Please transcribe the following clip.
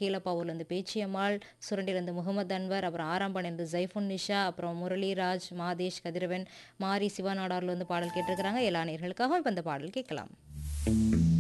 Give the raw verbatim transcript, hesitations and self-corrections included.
கீழப்பாவூர்லேருந்து பேச்சியம்மாள், சுரண்டிலேருந்து முகமது அன்வர், அப்புறம் ஆறாம்பாளையந்து ஜைஃபுன் நிஷா, அப்புறம் முரளிராஜ், மாதேஷ், கதிரவன், மாரி சிவநாடார்லேருந்து பாடல் கேட்டிருக்கிறாங்க. எல்லா நேயர்களுக்காகவும் இப்போ இந்த பாடல் கேட்கலாம்.